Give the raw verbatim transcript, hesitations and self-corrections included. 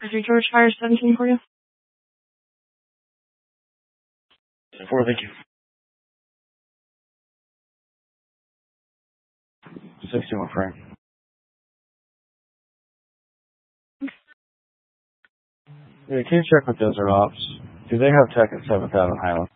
Roger George, fire seventeen for you. Four, thank you. sixty-one frame. Yeah, can you check with Desert Ops? Do they have tech at seventh Avenue Highland?